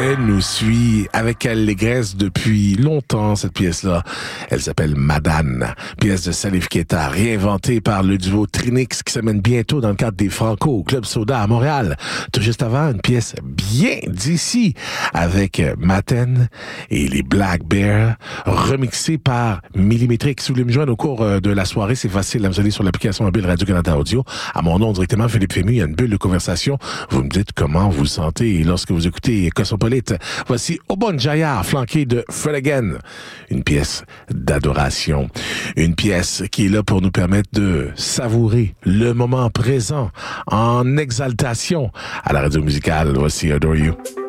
Elle nous suit avec allégresse depuis longtemps, cette pièce-là. Elle s'appelle Madane, pièce de Salif Keita, réinventée par le duo Trinix qui s'amène bientôt dans le cadre des Franco au Club Soda à Montréal. Tout juste avant, une pièce bien d'ici avec Maten et les Black Bears, remixée par Millimétrix. Si vous voulez me joindre au cours de la soirée, c'est facile. Vous allez sur l'application mobile Radio-Canada Audio. À mon nom, directement, Philippe Fému, il y a une bulle de conversation. Vous me dites comment vous sentez lorsque vous écoutez Cosmopolite. Voici Obon Jaya, flanqué de Fred Again. Une pièce d'adoration. Une pièce qui est là pour nous permettre de savourer le moment présent en exaltation à la radio musicale. Voici Adore You.